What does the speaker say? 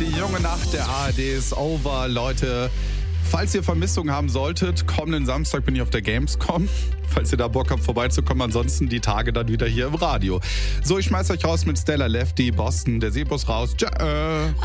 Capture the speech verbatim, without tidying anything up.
Die junge Nacht der A R D ist over, Leute. Falls ihr Vermissungen haben solltet, kommenden Samstag bin ich auf der Gamescom. Falls ihr da Bock habt, vorbeizukommen, ansonsten die Tage dann wieder hier im Radio. So, ich schmeiß euch raus mit Stella Lefty, Boston, der Seebus raus. Tschö.